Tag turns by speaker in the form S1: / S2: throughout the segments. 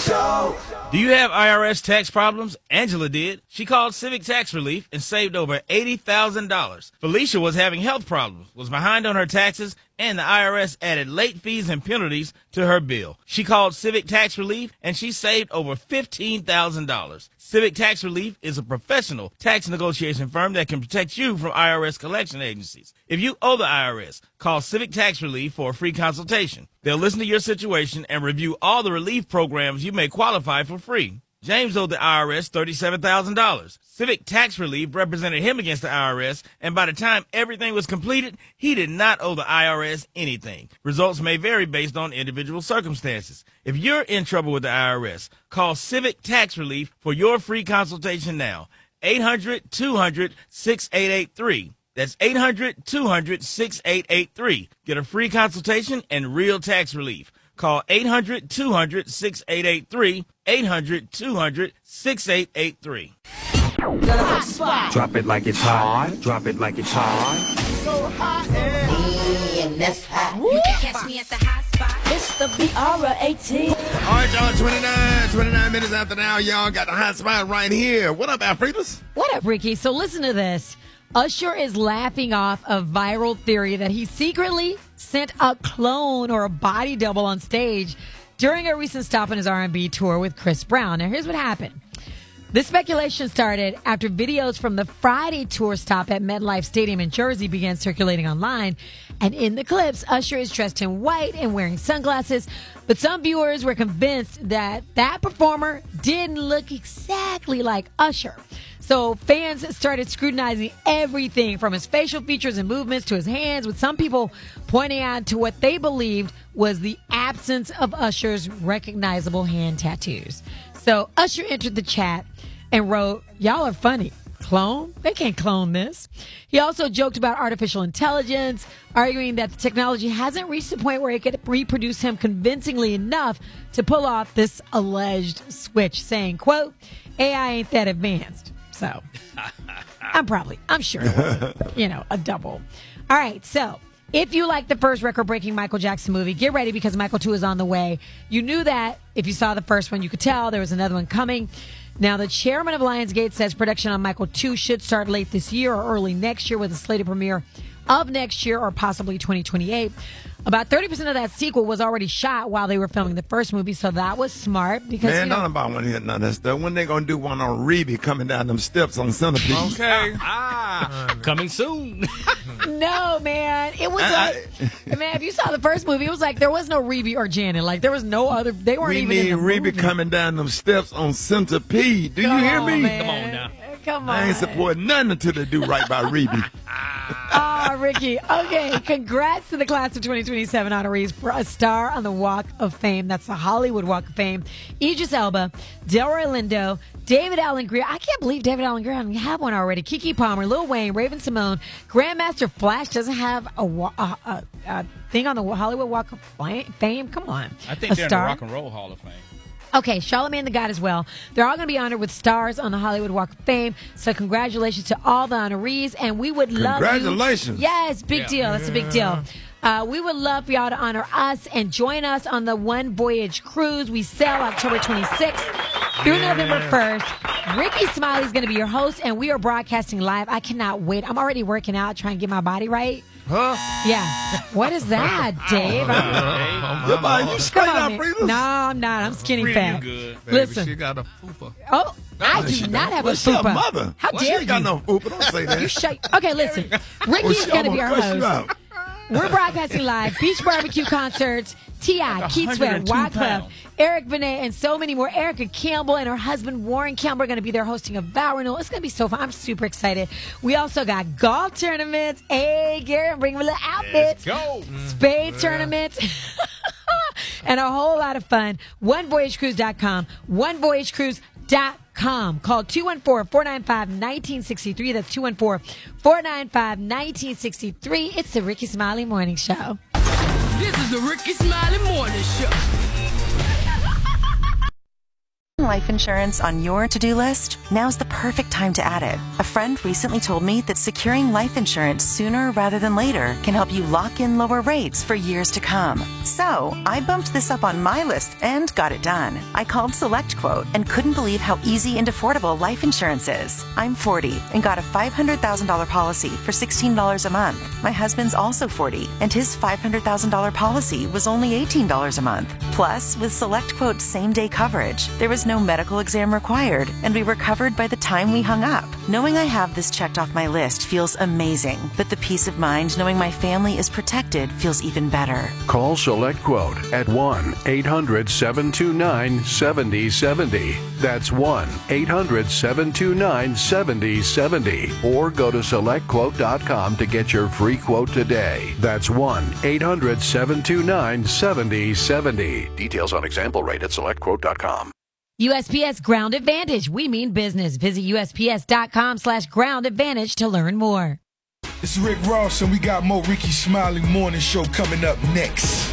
S1: Show.
S2: Do you have IRS tax problems? Angela did. She called Civic Tax Relief and saved over $80,000. Felicia was having health problems, was behind on her taxes, and the IRS added late fees and penalties to her bill. She called Civic Tax Relief and she saved over $15,000. Civic Tax Relief is a professional tax negotiation firm that can protect you from IRS collection agencies. If you owe the IRS, call Civic Tax Relief for a free consultation. They'll listen to your situation and review all the relief programs you may qualify for free. James owed the IRS $37,000. Civic Tax Relief represented him against the IRS, and by the time everything was completed, he did not owe the IRS anything. Results may vary based on individual circumstances. If you're in trouble with the IRS, call Civic Tax Relief for your free consultation now. 800-200-6883. That's 800-200-6883. Get a free consultation and real tax relief. Call 800-200-6883, 800-200-6883.
S1: Drop it like it's hot. Drop it like it's hot.
S3: So hot and that's hot.
S4: You can catch me at the hot spot.
S3: It's the BR18.
S5: All right, y'all, 29 minutes after now, y'all got the hot spot right here. What up, Alfredas?
S6: What up, Ricky? So listen to this. Usher is laughing off a viral theory that he secretly sent a clone or a body double on stage during a recent stop on his R&B tour with Chris Brown. Now, here's what happened. This speculation started after videos from the Friday tour stop at MetLife Stadium in Jersey began circulating online. And in the clips, Usher is dressed in white and wearing sunglasses. But some viewers were convinced that that performer didn't look exactly like Usher. So fans started scrutinizing everything from his facial features and movements to his hands, with some people pointing out to what they believed was the absence of Usher's recognizable hand tattoos. So Usher entered the chat and wrote, "Y'all are funny. Clone? They can't clone this." He also joked about artificial intelligence, arguing that the technology hasn't reached the point where it could reproduce him convincingly enough to pull off this alleged switch, saying, quote, "AI ain't that advanced." So I'm sure it was, a double. All right. So if you like the first record-breaking Michael Jackson movie, get ready because Michael 2 is on the way. You knew that if you saw the first one, you could tell there was another one coming. Now, the chairman of Lionsgate says production on Michael 2 should start late this year or early next year, with a slated premiere of next year or possibly 2028. About 30% of that sequel was already shot while they were filming the first movie, so that was smart. Because
S5: Man, none about one hit none of that stuff. When they gonna do one on Reby coming down them steps on Centipede?
S2: Okay. Coming soon.
S6: No, man. It was man, if you saw the first movie, it was like there was no Reby or Janet. Like there was no other. They weren't even in the movie.
S5: We need Reby coming down them steps on Centipede. Do you hear me?
S6: Man.
S2: Come on now.
S6: Come on.
S5: I ain't supporting nothing until they do right by Reby.
S6: Oh, Ricky. Okay. Congrats to the class of 2027 honorees for a star on the Walk of Fame. That's the Hollywood Walk of Fame. Idris Elba, Delroy Lindo, David Allen Greer. I can't believe David Allen Greer doesn't have one already. Keke Palmer, Lil Wayne, Raven Simone, Grandmaster Flash doesn't have a thing on the Hollywood Walk of Fame. Come on.
S2: I think they're in the Rock and Roll Hall of Fame.
S6: Okay, Charlamagne the God as well. They're all going to be honored with stars on the Hollywood Walk of Fame. So congratulations to all the honorees, and we would love you.
S5: Congratulations.
S6: Yes, big deal. That's a big deal. We would love for y'all to honor us and join us on the One Voyage Cruise. We sail October 26th through November 1st. Ricky Smiley's going to be your host, and we are broadcasting live. I cannot wait. I'm already working out, trying to get my body right.
S5: Huh?
S6: Yeah. What is that, Dave?
S5: You straight up, Frida?
S6: No, I'm not. I'm skinny fat.
S2: Good.
S6: Listen.
S7: She got a fupa.
S6: Oh, I do not have a
S5: What's your
S6: fupa.
S5: mother?
S6: How
S5: Well, she
S6: dare
S5: ain't got
S6: you?
S5: no fupa. Don't say that.
S6: You shut. Okay, listen. Ricky's going to be our host. We're broadcasting live. Beach Barbecue Concerts, T.I., Keith Sweat, Wyclef, Eric Benet, and so many more. Erica Campbell and her husband, Warren Campbell, are going to be there hosting a vow renewal. It's going to be so fun. I'm super excited. We also got golf tournaments. Hey, Gary, I'm bringing a little outfits.
S2: Let's go.
S6: Spade tournaments. And a whole lot of fun. OneVoyageCruise.com. OneVoyageCruise.com. Call 214-495-1963. That's 214-495-1963. It's the Ricky Smiley Morning Show.
S8: This is the Ricky Smiley Morning Show.
S7: life insurance on your to-do list? Now's the perfect time to add it. A friend recently told me that securing life insurance sooner rather than later can help you lock in lower rates for years to come. So, I bumped this up on my list and got it done. I called SelectQuote and couldn't believe how easy and affordable life insurance is. I'm 40 and got a $500,000 policy for $16 a month. My husband's also 40 and his $500,000 policy was only $18 a month. Plus, with SelectQuote's same-day coverage, there was no medical exam required, and we were covered by the time we hung up. Knowing I have this checked off my list feels amazing, but the peace of mind knowing my family is protected feels even better.
S8: Call SelectQuote at 1-800-729-7070. That's 1-800-729-7070. Or go to SelectQuote.com to get your free quote today. That's 1-800-729-7070. Details on example rate at SelectQuote.com.
S6: USPS Ground Advantage. We mean business. Visit USPS.com/Ground Advantage to learn more.
S9: This is Rick Ross, and we got more Ricky Smiley Morning Show coming up next.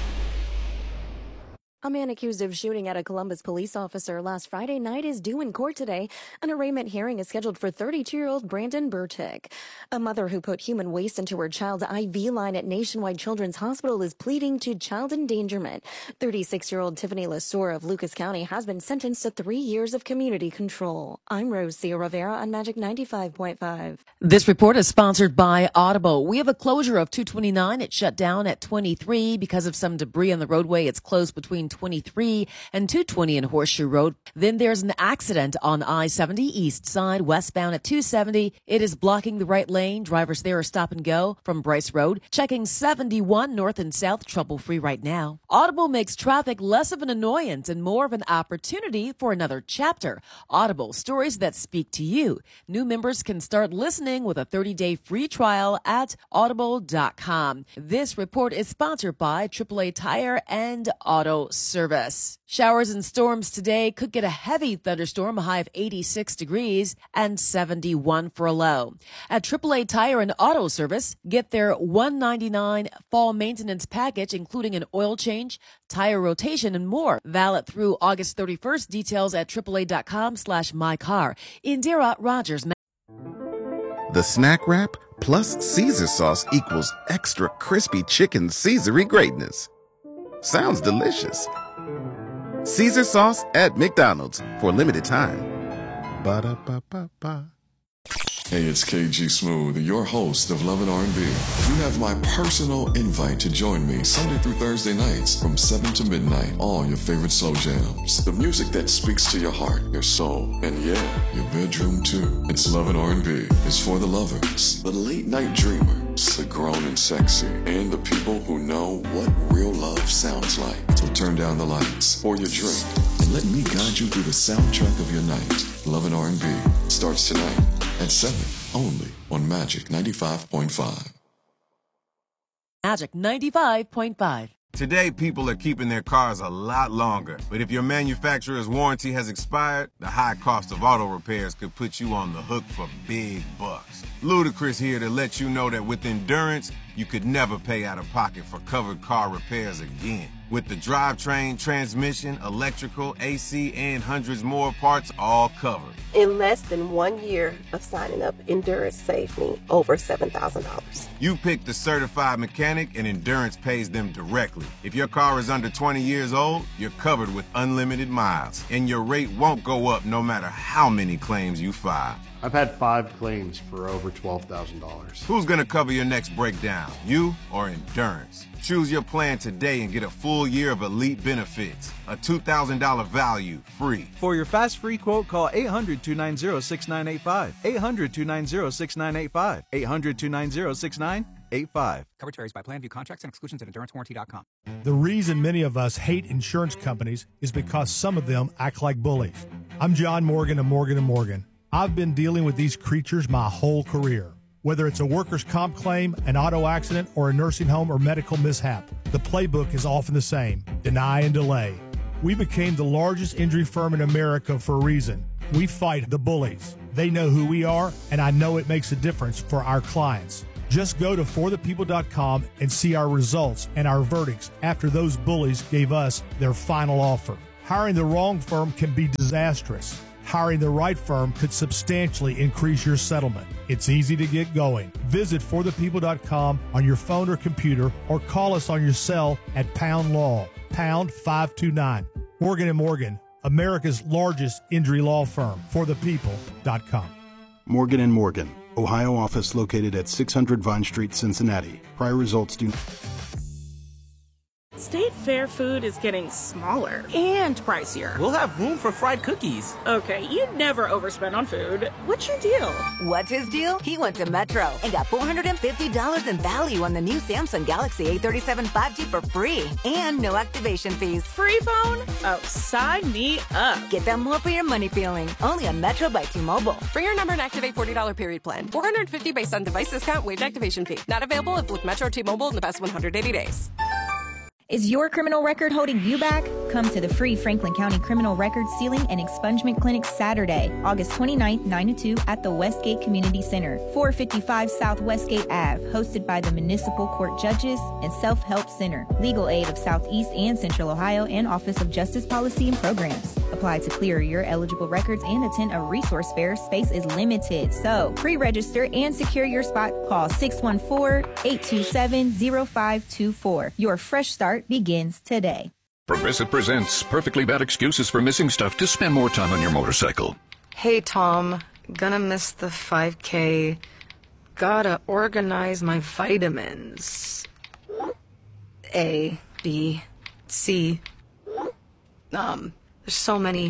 S10: A man accused of shooting at a Columbus police officer last Friday night is due in court today. An arraignment hearing is scheduled for 32-year-old Brandon Burtick. A mother who put human waste into her child's IV line at Nationwide Children's Hospital is pleading to child endangerment. 36-year-old Tiffany Lasore of Lucas County has been sentenced to 3 years of community control. I'm Rosia Rivera on Magic 95.5.
S11: This report is sponsored by Audible. We have a closure of 229. It shut down at 23 because of some debris on the roadway. It's closed between 23 and 220 in Horseshoe Road. Then there's an accident on I-70 east side westbound at 270. It is blocking the right lane. Drivers there are stop and go from Bryce Road. Checking 71 north and south, trouble free right now. Audible makes traffic less of an annoyance and more of an opportunity for another chapter. Audible, stories that speak to you. New members can start listening with a 30-day free trial at audible.com. This report is sponsored by AAA Tire and Auto Service. Showers and storms today. Could get a heavy thunderstorm, a high of 86 degrees and 71 for a low. At AAA Tire and Auto Service, get their $199 fall maintenance package, including an oil change, tire rotation, and more. Valid through August 31st. Details at AAA.com/mycar. Indira Rogers.
S12: The snack wrap plus Caesar sauce equals extra crispy chicken Caesar-y greatness. Sounds delicious. Caesar sauce at McDonald's for a limited time. Ba-da-ba-ba-ba.
S13: Hey, it's KG Smooth, your host of Love and R&B. You have my personal invite to join me Sunday through Thursday nights from 7 to midnight. All your favorite slow jams. The music that speaks to your heart, your soul, and yeah, your bedroom too. It's Love and R&B. It's for the lovers, the late night dreamers, the grown and sexy, and the people who know what real love sounds like. So turn down the lights, pour your drink, and let me guide you through the soundtrack of your night. Love and R&B starts tonight at 7, only on Magic 95.5.
S11: Magic 95.5.
S14: Today, people are keeping their cars a lot longer. But if your manufacturer's warranty has expired, the high cost of auto repairs could put you on the hook for big bucks. Ludacris here to let you know that with Endurance, you could never pay out of pocket for covered car repairs again. With the drivetrain, transmission, electrical, AC, and hundreds more parts all covered.
S15: In less than 1 year of signing up, Endurance saved me over $7,000.
S14: You pick the certified mechanic and Endurance pays them directly. If your car is under 20 years old, you're covered with unlimited miles, and your rate won't go up no matter how many claims you file.
S16: I've had 5 claims for over $12,000.
S14: Who's going to cover your next breakdown, you or Endurance? Choose your plan today and get a full year of elite benefits. A $2,000 value, free.
S17: For your fast free quote, call 800-290-6985. 800-290-6985. 800-290-6985.
S18: Coverage varies by plan. View contracts and exclusions at EnduranceWarranty.com.
S19: The reason many of us hate insurance companies is because some of them act like bullies. I'm John Morgan of Morgan & Morgan. I've been dealing with these creatures my whole career. Whether it's a workers' comp claim, an auto accident, or a nursing home or medical mishap, the playbook is often the same: deny and delay. We became the largest injury firm in America for a reason. We fight the bullies. They know who we are, and I know it makes a difference for our clients. Just go to forthepeople.com and see our results and our verdicts after those bullies gave us their final offer. Hiring the wrong firm can be disastrous. disastrous. Hiring the right firm could substantially increase your settlement. It's easy to get going. Visit forthepeople.com on your phone or computer, or call us on your cell at Pound Law, pound 529. Morgan & Morgan, America's largest injury law firm, forthepeople.com.
S20: Morgan & Morgan, Ohio office located at 600 Vine Street, Cincinnati. Prior results do not.
S21: State Fair food is getting smaller and pricier.
S18: We'll have room for fried cookies.
S21: Okay, you never overspend on food. What's your deal?
S22: What's his deal? He went to Metro and got $450 in value on the new Samsung Galaxy A37 5G for free and no activation fees.
S21: Free phone? Oh, sign me up.
S22: Get that more for your money feeling. Only on Metro by T-Mobile.
S23: For your number and activate $40 period plan. $450 based on device discount, waived activation fee. Not available if with Metro or T-Mobile in the past 180 days.
S24: Is your criminal record holding you back? Come to the free Franklin County Criminal Record Sealing and Expungement Clinic Saturday, August 29th, 9 to 2 at the Westgate Community Center, 455 South Westgate Ave, hosted by the Municipal Court Judges and Self-Help Center, Legal Aid of Southeast and Central Ohio, and Office of Justice Policy and Programs. Apply to clear your eligible records and attend a resource fair. Space is limited, so pre-register and secure your spot. Call 614-827-0524. Your fresh start begins today.
S25: Progressive presents Perfectly Bad Excuses for Missing Stuff to spend more time on your motorcycle.
S26: Hey, Tom. Gonna miss the 5K. Gotta organize my vitamins. A, B, C. There's so many.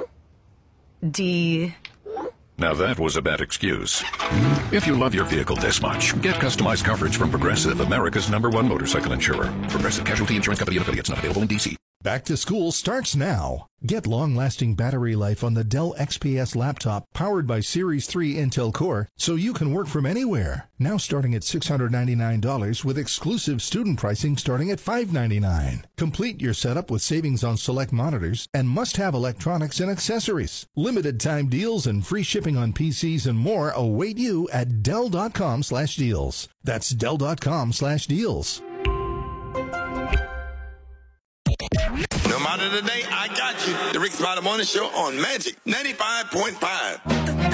S26: D.
S25: Now that was a bad excuse. If you love your vehicle this much, get customized coverage from Progressive, America's #1 motorcycle insurer. Progressive Casualty Insurance Company and affiliates, not available in D.C.
S27: Back to school starts now. Get long-lasting battery life on the Dell XPS laptop powered by Series 3 Intel Core so you can work from anywhere. Now starting at $699 with exclusive student pricing starting at $599. Complete your setup with savings on select monitors and must-have electronics and accessories. Limited time deals and free shipping on PCs and more await you at Dell.com/deals. That's Dell.com/deals.
S5: No matter the day, I got you. The Rick Spider Morning Show on Magic 95.5.